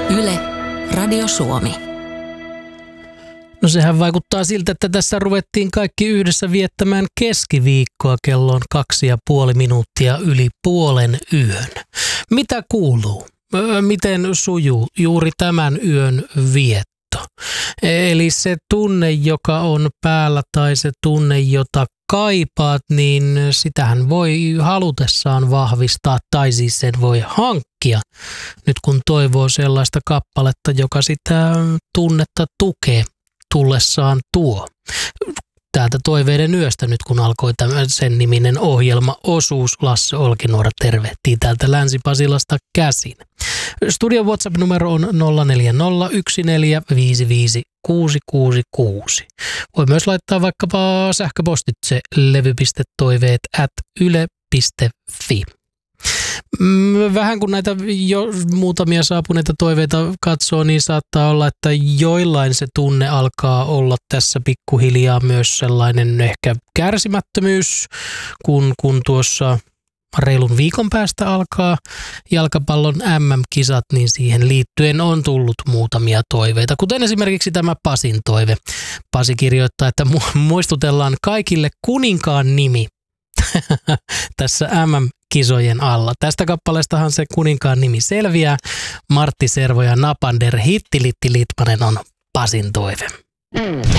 Yle, Radio Suomi. No sehän vaikuttaa siltä, että tässä ruvettiin kaikki yhdessä viettämään keskiviikkoa. Kello on 2,5 minuuttia yli 0:30. Mitä kuuluu? Miten sujuu juuri tämän yön vietto? Eli se tunne, joka on päällä tai se tunne, jota kaipaat, niin sitähän voi halutessaan vahvistaa tai siis sen voi hankkia nyt kun toivoo sellaista kappaletta, joka sitä tunnetta tukee tullessaan tuo. Täältä Toiveiden yöstä nyt kun alkoi sen niminen ohjelmaosuus, Lasse Olkinuora tervehtii täältä Länsi-Pasilasta käsin. Studion WhatsApp-numero on 0401455666. Voi myös laittaa vaikkapa sähköpostitse levy.toiveet@yle.fi. Vähän kun näitä jo muutamia saapuneita toiveita katsoo, niin saattaa olla, että joillain se tunne alkaa olla tässä pikkuhiljaa myös sellainen ehkä kärsimättömyys, kun tuossa reilun viikon päästä alkaa jalkapallon MM-kisat, niin siihen liittyen on tullut muutamia toiveita, kuten esimerkiksi tämä Pasin toive. Pasi kirjoittaa, että muistutellaan kaikille kuninkaan nimi tässä MM-kisojen alla. Tästä kappaleestahan se kuninkaan nimi selviää. Martti Servo ja Napander Hittilitti Litmanen on Pasin toive.